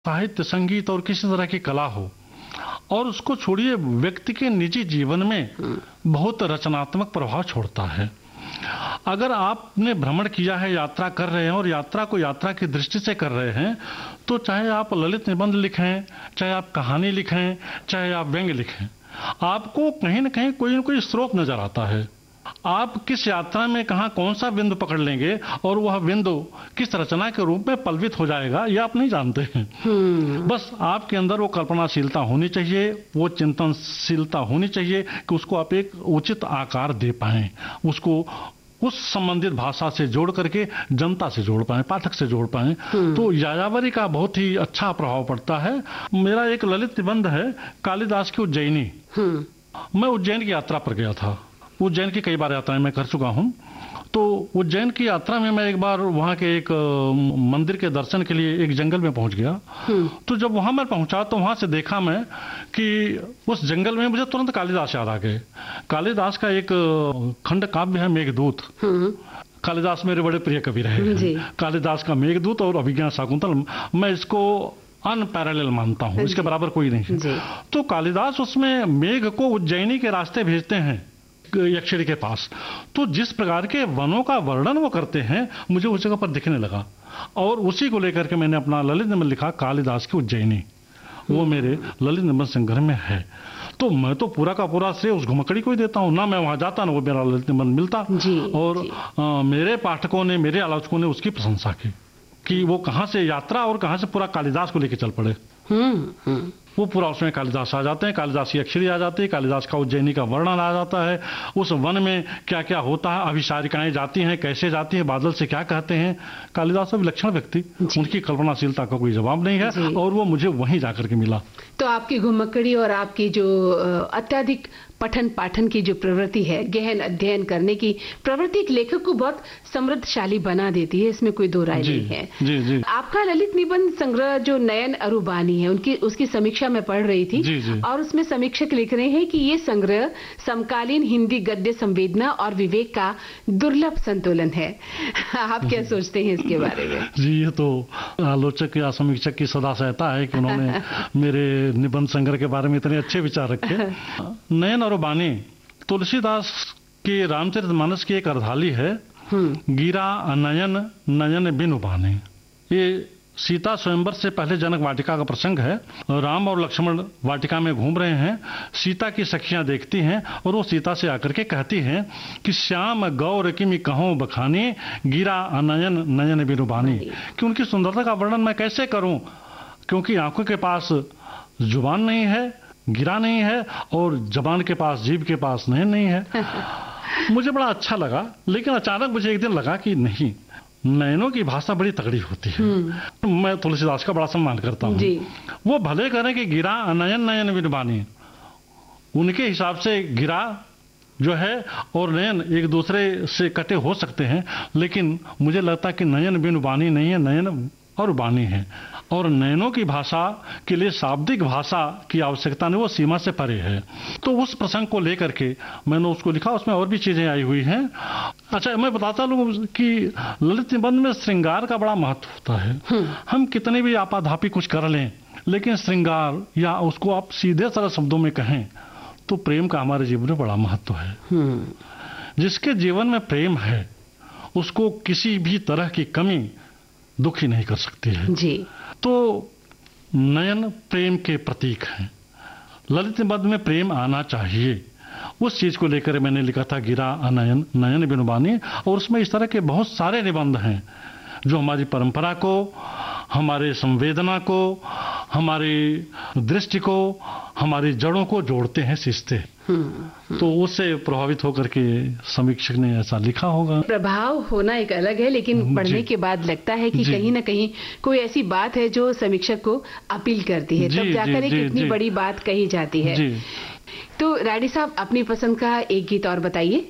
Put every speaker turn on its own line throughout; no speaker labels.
साहित्य, संगीत और किसी तरह की कला हो, और उसको छोड़िए व्यक्ति के निजी जीवन में बहुत रचनात्मक प्रभाव छोड़ता है। अगर आपने भ्रमण किया है, यात्रा कर रहे हैं और यात्रा को यात्रा की दृष्टि से कर रहे हैं, तो चाहे आप ललित निबंध लिखें, चाहे आप कहानी लिखें, चाहे आप व्यंग्य लिखें, आपको कहीं न कहीं कोई न कोई स्रोत नजर आता है। आप किस यात्रा में कहाँ कौन सा बिंदु पकड़ लेंगे और वह बिंदु किस रचना के रूप में पल्वित हो जाएगा, यह आप नहीं जानते हैं। बस आपके अंदर वो कल्पनाशीलता होनी चाहिए, वो चिंतनशीलता होनी चाहिए कि उसको आप एक उचित आकार दे पाएं, उसको उस संबंधित भाषा से जोड़ करके जनता से जोड़ पाएं, पाठक से जोड़ पाएं। तो यायावरी का बहुत ही अच्छा प्रभाव पड़ता है। मेरा एक ललित निबंध है कालिदास की उज्जैनी। मैं उज्जैन की यात्रा पर गया था। उज्जैन की कई बार यात्राएं मैं कर चुका हूं। तो उज्जैन की यात्रा में मैं एक बार वहां के एक मंदिर के दर्शन के लिए एक जंगल में पहुंच गया। तो जब वहां मैं पहुंचा तो वहां से देखा मैं कि उस जंगल में मुझे तुरंत कालिदास याद आ गए। कालिदास का एक खंड काव्य है मेघदूत। कालिदास मेरे बड़े प्रिय कवि रहे हैं। कालिदास का मेघदूत और अभिज्ञान शाकुंतल, मैं इसको अनपैरेलल मानता हूं, इसके बराबर कोई नहीं है। तो कालिदास उसमें मेघ को उज्जैनी के रास्ते भेजते हैं यक्षिणी के पास। तो जिस प्रकार के वनों का वर्णन वो करते हैं, मुझे उस जगह पर दिखने लगा, और उसी को लेकर के मैंने अपना ललित निबंध लिखा कालिदास की उज्जैनी। वो मेरे ललित निबंध संग्रह में है। तो मैं तो पूरा का पूरा श्रेय उस घुमक्कड़ी को ही देता हूँ ना। मैं वहां जाता ना वो मेरा ललित निबंध मिलता। और मेरे पाठकों ने, मेरे आलोचकों ने उसकी प्रशंसा की कि वो कहाँ से यात्रा और कहाँ से पूरा कालिदास को लेकर चल पड़े। वो पूरा उसमें कालिदास आ जाते हैं, कालिदास की अक्षरी आ जाती है, कालिदास का उज्जैनी का वर्णन आ जाता है, उस वन में क्या क्या होता है, अभिसारिकाएं जाती हैं, कैसे जाती हैं, बादल से क्या कहते हैं। कालिदास विलक्षण व्यक्ति, उनकी कल्पनाशीलता का कोई जवाब नहीं है, और वो मुझे वहीं जाकर के मिला।
तो आपकी घुमक्कड़ी और आपकी जो अत्यधिक पठन पाठन की जो प्रवृत्ति है, गहन अध्ययन करने की प्रवृत्ति, एक लेखक को बहुत समृद्धशाली बना देती है, इसमें कोई दो राय नहीं है।
जी।
आपका ललित निबंध संग्रह जो नयन अरुबानी है, उसकी समीक्षा में पढ़ रही थी, और उसमें समीक्षक लिख रहे हैं कि ये संग्रह समकालीन हिंदी गद्य संवेदना और विवेक का दुर्लभ संतुलन है। आप क्या सोचते हैं इसके बारे में?
जी, ये तो आलोचक या समीक्षक की सदा सहता है कि उन्होंने मेरे निबंध संग्रह के बारे में इतने अच्छे विचार रखे। नयन अरुबानी तुलसीदास के रामचरितमानस की एक अर्धाली है, गिरा नयन नयन बिनु बाने। ये सीता स्वयंवर से पहले जनक वाटिका का प्रसंग है। राम और लक्ष्मण वाटिका में घूम रहे हैं, सीता की सखियां देखती हैं और वो सीता से आकर के कहती हैं कि श्याम गौर किमि कहो बखानी, गिरा अनयन नयन बिनु बानी। कि उनकी सुंदरता का वर्णन मैं कैसे करूं, क्योंकि आंखों के पास जुबान नहीं है, गिरा नहीं है, और जबान के पास, जीभ के पास नयन नहीं है। मुझे बड़ा अच्छा लगा, लेकिन अचानक मुझे एक दिन लगा कि नहीं, नयनों की भाषा बड़ी तगड़ी होती है। मैं तुलसीदास का बड़ा सम्मान करता हूँ। वो भले करें कि गिरा अनयन नयन बिनु बानी, उनके हिसाब से गिरा जो है और नयन एक दूसरे से कटे हो सकते हैं, लेकिन मुझे लगता है कि नयन बिनु बानी नहीं है, नयन और बानी है। और नयनों की भाषा के लिए शाब्दिक भाषा की आवश्यकता नहीं, वो सीमा से परे है। तो उस प्रसंग को लेकर के मैंने उसको लिखा। उसमें और भी चीजें आई हुई हैं। अच्छा, मैं बताता हूँ कि ललित निबंध में श्रृंगार का बड़ा महत्व होता है। हम कितने भी आपाधापी कुछ कर लें, लेकिन श्रृंगार या उसको आप सीधे सरल शब्दों में कहें तो प्रेम का हमारे जीवन में बड़ा महत्व है। जिसके जीवन में प्रेम है, उसको किसी भी तरह की कमी दुखी नहीं कर सकती है जी। तो नयन प्रेम के प्रतीक हैं। ललित निबंध में प्रेम आना चाहिए, उस चीज को लेकर मैंने लिखा था गिरा अनयन नयन बिनु बानी। और उसमें इस तरह के बहुत सारे निबंध हैं जो हमारी परंपरा को, हमारे संवेदना को, हमारी दृष्टि को, हमारी जड़ों को जोड़ते हैं, सींचते हैं। तो उससे प्रभावित होकर के समीक्षक ने ऐसा लिखा होगा।
प्रभाव होना एक अलग है, लेकिन पढ़ने के बाद लगता है कि कहीं ना कहीं कोई ऐसी बात है जो समीक्षक को अपील करती है, तब जाकर एक इतनी बड़ी बात कही जाती है। तो राडी साहब, अपनी पसंद का एक गीत और बताइए।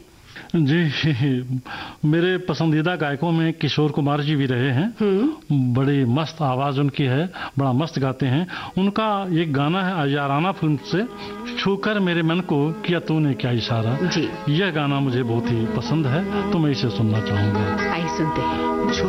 जी, मेरे पसंदीदा गायकों में किशोर कुमार जी भी रहे हैं। बड़ी मस्त आवाज उनकी है, बड़ा मस्त गाते हैं। उनका एक गाना है याराना फिल्म से, छूकर मेरे मन को किया तूने क्या इशारा जी। यह गाना मुझे बहुत ही पसंद है, तो मैं इसे सुनना चाहूंगा।
आइए सुनते हैं।